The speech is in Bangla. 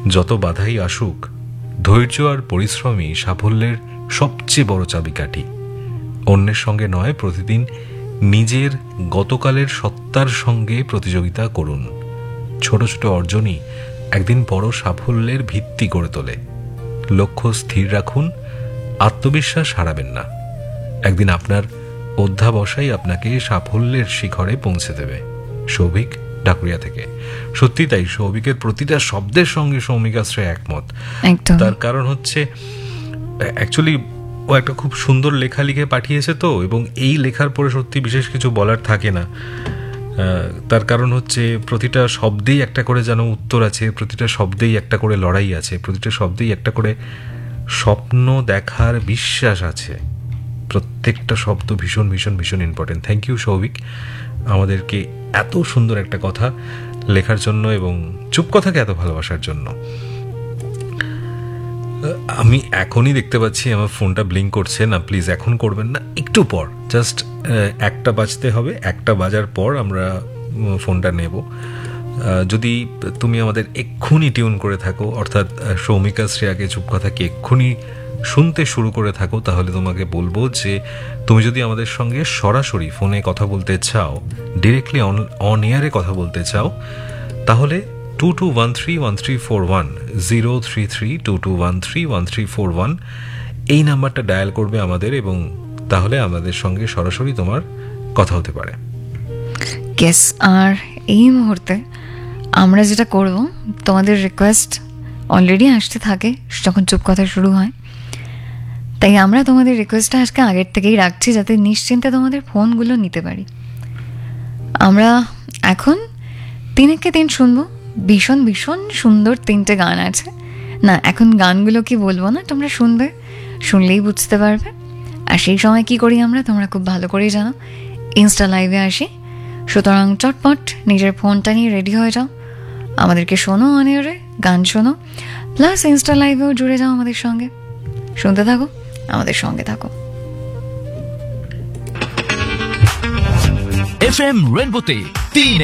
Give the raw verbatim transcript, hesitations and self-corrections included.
যত বাধাই আসুক, ধৈর্য আর পরিশ্রমই সাফল্যের সবচেয়ে বড় চাবিকাঠি। অন্যের সঙ্গে নয়, প্রতিদিন নিজের গতকালের সত্তার সঙ্গে প্রতিযোগিতা করুন। ছোট ছোট অর্জনই একদিন বড় সাফল্যের ভিত্তি গড়ে তোলে। লক্ষ্য স্থির রাখুন, আত্মবিশ্বাস হারাবেন না। একদিন আপনার অধ্যাবসায় আপনাকে সাফল্যের শিখরে পৌঁছে দেবে। সৌভিক, ঢাকুরিয়া থেকে। সত্যি তাই, সৌভিকের প্রতিটা শব্দের সঙ্গে সৌমিকাশ্রয় একমত। তার কারণ হচ্ছে অ্যাকচুয়ালি ও একটা খুব সুন্দর লেখা লিখে পাঠিয়েছে তো, এবং এই লেখার পরে সত্যি বিশেষ কিছু বলার থাকে না। তার কারণ হচ্ছে প্রতিটা শব্দেই একটা করে যেন উত্তর আছে, প্রতিটা শব্দেই একটা করে লড়াই আছে, প্রতিটা শব্দেই একটা করে স্বপ্ন দেখার বিশ্বাস আছে। প্রত্যেকটা শব্দ ভীষণ ভীষণ ভীষণ ইম্পর্টেন্ট। থ্যাংক ইউ সৌভিক, আমাদেরকে এত সুন্দর একটা কথা লেখার জন্য এবং চুপ কথাকে এত ভালোবাসার জন্য। আমি এখনই দেখতে পাচ্ছি আমার ফোনটা ব্লিঙ্ক করছে। না, প্লিজ এখন করবেন না, একটু পর, জাস্ট একটা বাজতে হবে। একটা বাজার পর আমরা ফোনটা নেব। যদি তুমি আমাদের এক্ষুনি টিউন করে থাকো, অর্থাৎ সৌমিকা শ্রেয়াকে চুপ কথাকে এক্ষুনি শুনতে শুরু করে থাকো, তাহলে তোমাকে বলবো যে তুমি যদি আমাদের সঙ্গে সরাসরি ফোনে কথা বলতে চাও, ডিরেক্টলি অন অন এয়ারে কথা বলতে চাও, তাহলে two two one three one three four one zero three three two two one three one three four one এই নাম্বারটা ডায়াল করবে আমাদের, এবং তাহলে আমাদের সঙ্গে সরাসরি তোমার কথা হতে পারে। ইয়েস, আর এই মুহূর্তে আমরা যেটা করব, তোমাদের রিকোয়েস্ট অলরেডি আসতে থাকে যখন চুপ কথা শুরু হয়, তাই আমরা তোমাদের রিকোয়েস্টটা আজকে আগের থেকেই রাখছি, যাতে নিশ্চিন্তে তোমাদের ফোনগুলো নিতে পারি। আমরা এখন তিনেকে তিন শুনবো। ভীষণ ভীষণ সুন্দর তিনটে গান আছে। না, এখন গানগুলো কি বলবো না, তোমরা শুনবে, শুনলেই বুঝতে পারবে। আর সেই সময় কি করি আমরা, তোমরা খুব ভালো করেই জানো, ইনস্টা লাইভে আসি। সুতরাং চটপট নিজের ফোনটা নিয়ে রেডি হয়ে যাও, আমাদেরকে শোনো, অনেরে গান শোনো, প্লাস ইনস্টা লাইভেও জুড়ে যাও আমাদের সঙ্গে। শুনতে থাকো, আমাদের সঙ্গে থাকো। এফ এম রেনবোতে তিন